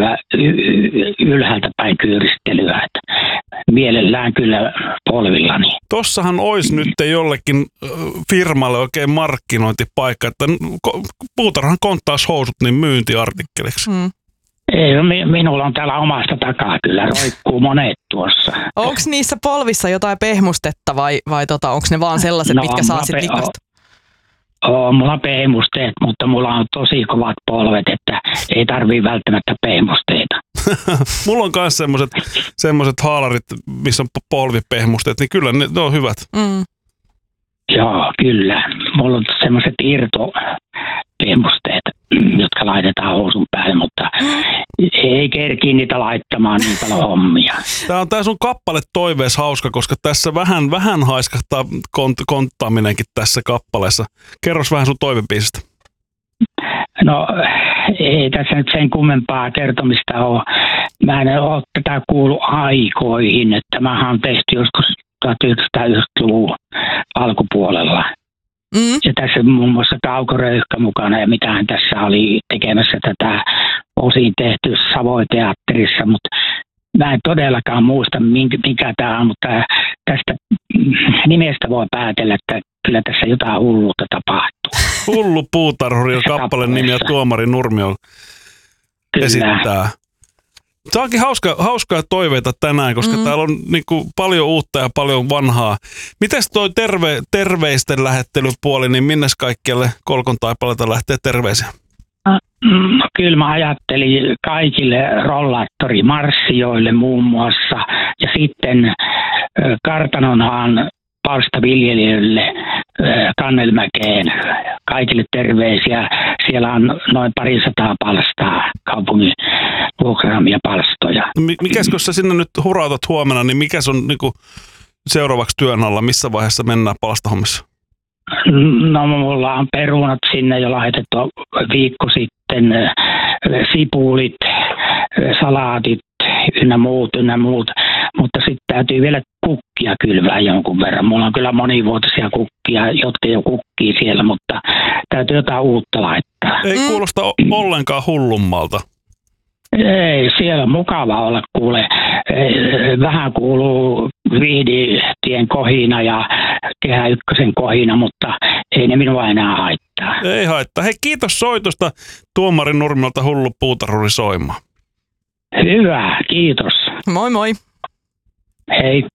tämmöisellä ylhäältä päin kyyristelyä. Että mielellään kyllä polvillani. Tossahan olisi nyt jollekin firmalle oikein markkinointipaikka, että puutarhan konttaushousut niin myyntiartikkeliksi. Ei, minulla on täällä omasta takaa kyllä, roikkuu monet tuossa. Onko niissä polvissa jotain pehmustetta vai onko ne vaan sellaiset, mitkä saa sitten likasta? Mulla on pehmusteet, mutta mulla on tosi kovat polvet, että ei tarvii välttämättä pehmusteita. Mulla on myös semmoiset haalarit, missä on polvipehmusteet, niin kyllä ne on hyvät. Joo, kyllä. Mulla on semmoiset irtopehmusteet, jotka laitetaan housun päälle, mutta ei kerkii niitä laittamaan niin paljon hommia. Tää sun kappale toiveessa hauska, koska tässä vähän haiskahtaa konttaaminenkin tässä kappaleessa. Kerros vähän sun toivebiisistä. No, ei tässä nyt sen kummempaa kertomista ole. Mä en ole tätä kuullut aikoihin, että mähän on tehty joskus 1990-luvun alkupuolella. Ja tässä muun muassa Kaukoröyhkä mukana ja mitähän tässä oli tekemässä tätä osin tehty Savoiteatterissa, mutta mä en todellakaan muista mikä tämä on, mutta tästä nimestä voi päätellä, että kyllä tässä jotain hulluutta tapahtuu. Hullu puutarhuri on kappaleen nimi ja Tuomari Nurmio esittää. Tämä onkin hauskaa toiveita tänään, koska täällä on niinku paljon uutta ja paljon vanhaa. Mites toi terveisten lähettelypuoli, niin minnes kaikkialle Kolkon taipaleelta lähtee terveisiä? No, kyllä mä ajattelin kaikille rollaattorimarssijoille muun muassa ja sitten Kartanonhaan palstaviljelijöille Kannelmäkeen kaikille terveisiä. Siellä on noin 200 palstaa kaupungin vuokraamia palstoja. Mikäs kun sä sinne nyt hurautat huomenna, niin mikäs on niinku seuraavaksi työn alla? Missä vaiheessa mennään palstahommissa? No mulla on perunat sinne jo laitettu viikko sitten, sipulit, salaatit ynnä muut. Mutta sitten täytyy vielä kukkia kylvää jonkun verran. Mulla on kyllä monivuotisia kukkia, jotka jo kukkii siellä, mutta täytyy jotain uutta laittaa. Ei kuulosta ollenkaan hullummalta. Ei, siellä on mukava olla, kuule. Vähän kuuluu Viihditien kohina ja Kehä Ykkösen kohina, mutta ei ne minua enää haittaa. Ei haittaa. Hei, kiitos soitosta Tuomari Nurmiolta Hullu puutarhuri soimaan. Hyvä, kiitos. Moi moi. Hei.